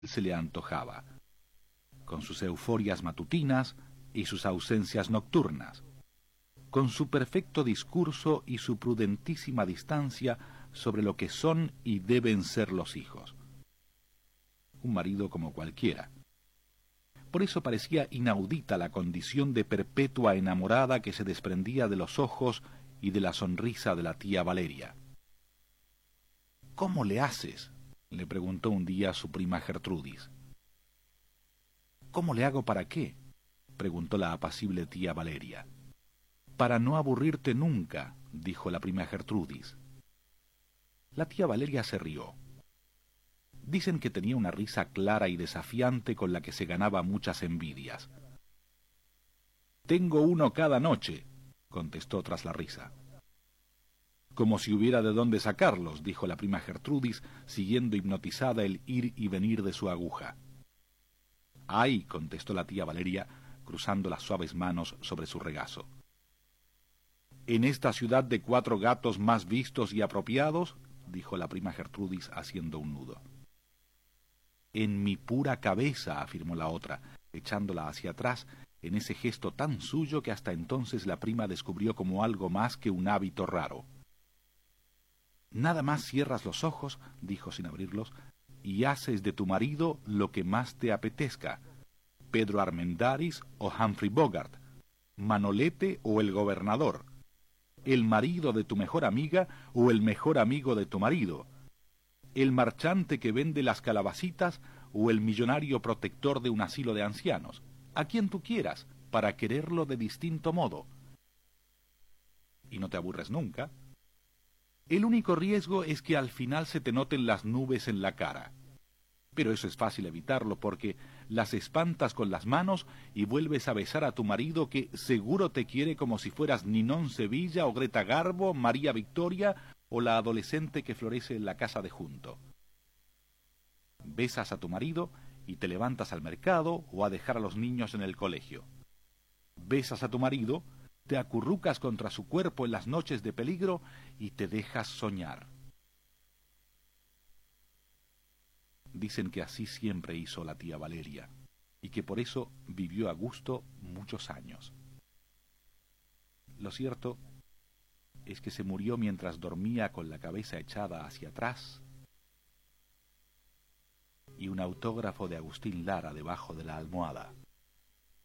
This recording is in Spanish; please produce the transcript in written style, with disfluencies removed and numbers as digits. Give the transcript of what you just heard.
se le antojaba, con sus euforias matutinas y sus ausencias nocturnas, con su perfecto discurso y su prudentísima distancia sobre lo que son y deben ser los hijos. Un marido como cualquiera. Por eso parecía inaudita la condición de perpetua enamorada que se desprendía de los ojos y de la sonrisa de la tía Valeria. «¿Cómo le haces?», le preguntó un día su prima Gertrudis. «¿Cómo le hago para qué?», preguntó la apacible tía Valeria. «Para no aburrirte nunca», dijo la prima Gertrudis. La tía Valeria se rió. Dicen que tenía una risa clara y desafiante con la que se ganaba muchas envidias. «Tengo uno cada noche», contestó tras la risa. «Como si hubiera de dónde sacarlos», dijo la prima Gertrudis, siguiendo hipnotizada el ir y venir de su aguja. «Ay», contestó la tía Valeria, cruzando las suaves manos sobre su regazo. «¿En esta ciudad de 4 gatos más vistos y apropiados?», dijo la prima Gertrudis haciendo un nudo. «En mi pura cabeza», afirmó la otra, echándola hacia atrás en ese gesto tan suyo que hasta entonces la prima descubrió como algo más que un hábito raro. «Nada más cierras los ojos», dijo sin abrirlos, «y haces de tu marido lo que más te apetezca, Pedro Armendáriz o Humphrey Bogart, Manolete o el gobernador, el marido de tu mejor amiga o el mejor amigo de tu marido, el marchante que vende las calabacitas o el millonario protector de un asilo de ancianos, a quien tú quieras, para quererlo de distinto modo. Y no te aburres nunca. El único riesgo es que al final se te noten las nubes en la cara. Pero eso es fácil evitarlo porque las espantas con las manos y vuelves a besar a tu marido que seguro te quiere como si fueras Ninón Sevilla o Greta Garbo, María Victoria o la adolescente que florece en la casa de junto. Besas a tu marido y te levantas al mercado o a dejar a los niños en el colegio. Besas a tu marido, te acurrucas contra su cuerpo en las noches de peligro y te dejas soñar. Dicen que así siempre hizo la tía Valeria, y que por eso vivió a gusto muchos años. Lo cierto es que se murió mientras dormía con la cabeza echada hacia atrás y un autógrafo de Agustín Lara debajo de la almohada.